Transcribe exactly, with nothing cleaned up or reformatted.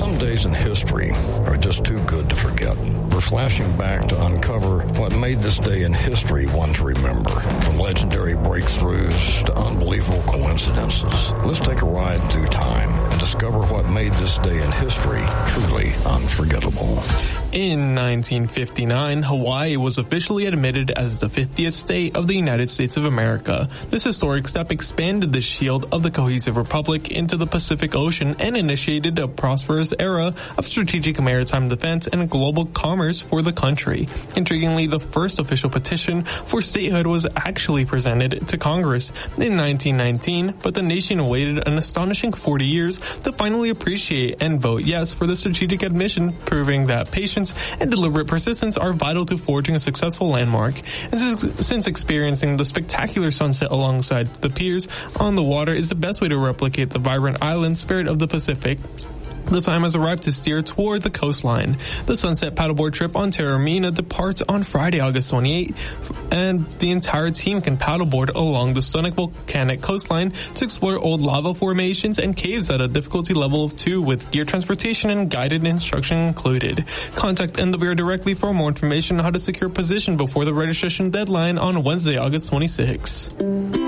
Some days in history are just too good to forget. We're flashing back to uncover what made this day in history one to remember. From legendary breakthroughs to unbelievable coincidences, let's take a ride through time and discover what made this day in history truly unforgettable. In nineteen fifty-nine, Hawaii was officially admitted as the fiftieth state of the United States of America. This historic step expanded the shield of the cohesive republic into the Pacific Ocean and initiated a prosperous era of strategic maritime defense and global commerce for the country. Intriguingly, the first official petition for statehood was actually presented to Congress in nineteen nineteen, but the nation waited an astonishing forty years to finally appreciate and vote yes for the strategic admission, proving that patience and deliberate persistence are vital to forging a successful landmark. And since, since experiencing the spectacular sunset alongside the piers on the water is the best way to replicate the vibrant island spirit of the Pacific, the time has arrived to steer toward the coastline. The Sunset Paddleboard trip on Taormina departs on Friday, August twenty-eighth, and the entire team can paddleboard along the stunning volcanic coastline to explore old lava formations and caves at a difficulty level of two with gear transportation and guided instruction included. Contact N W R directly for more information on how to secure position before the registration deadline on Wednesday, August twenty-sixth.